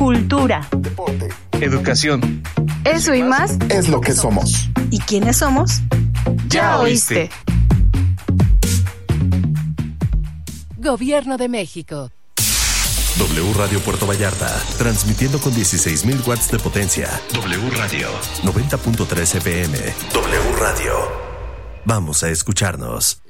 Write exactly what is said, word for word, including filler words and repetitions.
cultura, deporte, educación. Eso y más es lo que somos. ¿Y quiénes somos? Ya oíste. Gobierno de México. W Radio Puerto Vallarta, transmitiendo con dieciséis mil watts de potencia. W Radio, noventa punto tres F M. W Radio. Vamos a escucharnos.